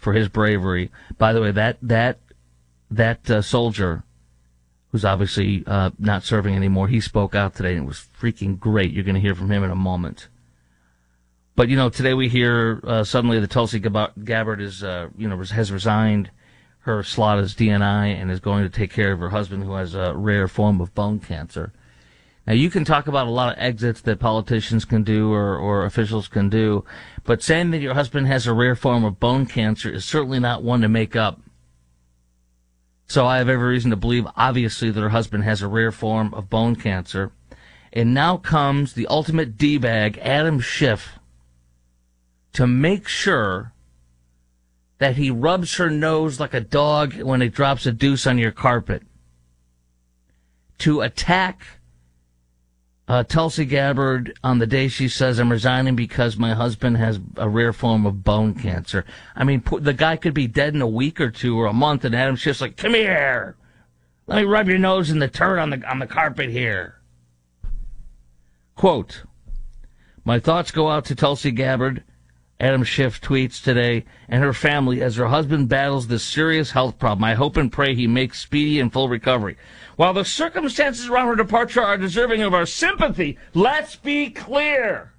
for his bravery. By the way, that soldier, who's obviously not serving anymore, he spoke out today, and it was freaking great. You're going to hear from him in a moment. But, today we hear suddenly that Tulsi Gabbard has resigned her slot as DNI and is going to take care of her husband, who has a rare form of bone cancer. Now, you can talk about a lot of exits that politicians can do or officials can do, but saying that your husband has a rare form of bone cancer is certainly not one to make up. So I have every reason to believe, obviously, that her husband has a rare form of bone cancer. And now comes the ultimate D-bag, Adam Schiff, to make sure that he rubs her nose like a dog when it drops a deuce on your carpet, to attack Tulsi Gabbard on the day she says, "I'm resigning because my husband has a rare form of bone cancer." I mean, the guy could be dead in a week or two or a month, and Adam Schiff's like, "Come here, let me rub your nose in the turd on the carpet here." Quote, "My thoughts go out to Tulsi Gabbard," Adam Schiff tweets today, "and her family as her husband battles this serious health problem. I hope and pray he makes speedy and full recovery. While the circumstances around her departure are deserving of our sympathy, let's be clear.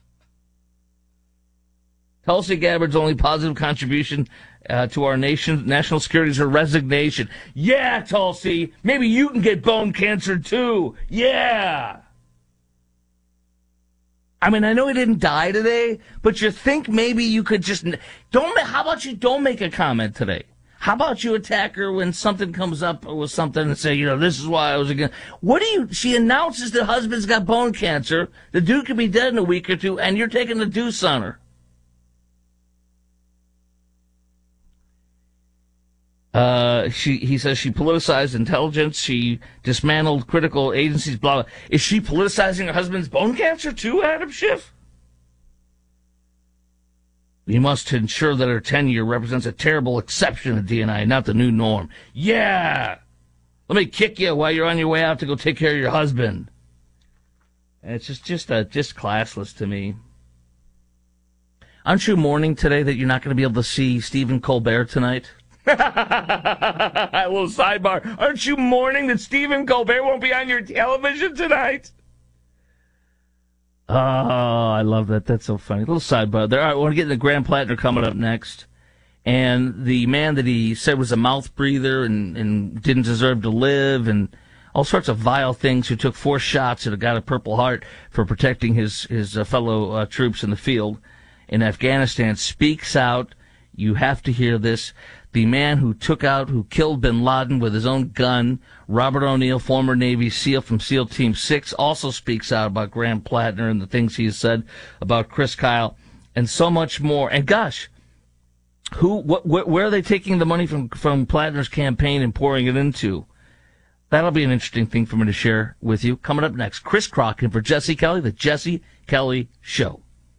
Tulsi Gabbard's only positive contribution to our national security is her resignation." Yeah, Tulsi, maybe you can get bone cancer too. Yeah. I mean, I know he didn't die today, but you think maybe you could just how about you don't make a comment today? How about you attack her when something comes up with something and say, this is why I was against. She announces the husband's got bone cancer, the dude could be dead in a week or two, and you're taking the deuce on her. He says she politicized intelligence, she dismantled critical agencies, blah, blah. Is she politicizing her husband's bone cancer too, Adam Schiff? "We must ensure that her tenure represents a terrible exception of DNI, not the new norm." Yeah! Let me kick you while you're on your way out to go take care of your husband. And it's just classless to me. Aren't you mourning today that you're not going to be able to see Stephen Colbert tonight? A little sidebar. Aren't you mourning that Stephen Colbert won't be on your television tonight? Oh, I love that. That's so funny. A little sidebar there. All right, I want to get into Graham Plattner coming up next. And the man that he said was a mouth breather and didn't deserve to live and all sorts of vile things, who took 4 shots and got a Purple Heart for protecting his fellow troops in the field in Afghanistan, speaks out. You have to hear this. The man who killed bin Laden with his own gun, Robert O'Neill, former Navy SEAL from SEAL Team 6, also speaks out about Graham Plattner and the things he has said about Chris Kyle, and so much more. And gosh, where are they taking the money from Plattner's campaign and pouring it into? That'll be an interesting thing for me to share with you. Coming up next, Chris Crock, and for Jesse Kelly, the Jesse Kelly Show.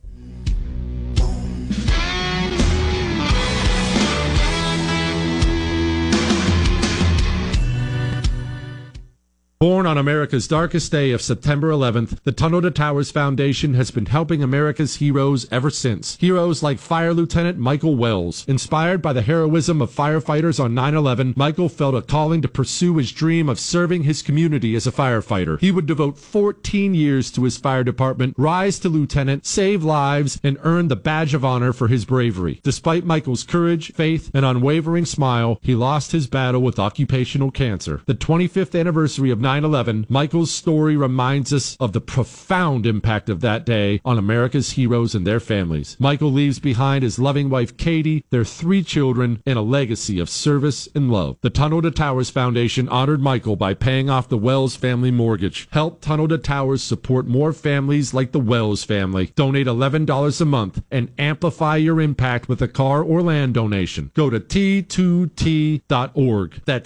Born on America's darkest day of September 11th, the Tunnel to Towers Foundation has been helping America's heroes ever since. Heroes like Fire Lieutenant Michael Wells. Inspired by the heroism of firefighters on 9/11, Michael felt a calling to pursue his dream of serving his community as a firefighter. He would devote 14 years to his fire department, rise to lieutenant, save lives, and earn the badge of honor for his bravery. Despite Michael's courage, faith, and unwavering smile, he lost his battle with occupational cancer. The 25th anniversary of 9/11, Michael's story reminds us of the profound impact of that day on America's heroes and their families. Michael leaves behind his loving wife Katie, their 3 children, and a legacy of service and love. The Tunnel to Towers Foundation honored Michael by paying off the Wells family mortgage. Help Tunnel to Towers support more families like the Wells family. Donate $11 a month and amplify your impact with a car or land donation. Go to T2T.org. That's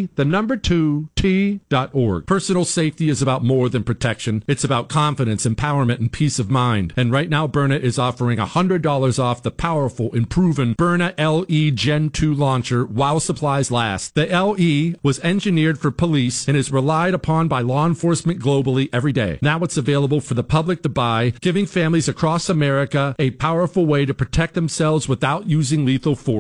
T2T.org. Personal safety is about more than protection. It's about confidence, empowerment, and peace of mind. And right now, Byrna is offering $100 off the powerful and proven Byrna LE Gen 2 launcher while supplies last. The LE was engineered for police and is relied upon by law enforcement globally every day. Now it's available for the public to buy, giving families across America a powerful way to protect themselves without using lethal force.